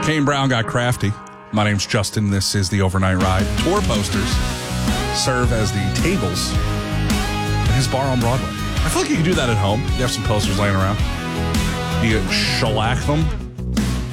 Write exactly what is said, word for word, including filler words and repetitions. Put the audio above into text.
Kane Brown got crafty. My name's Justin. This is the Overnight Ride. Tour posters serve as the tables in his bar on Broadway. I feel like you can do that at home. You have some posters laying around. You shellac them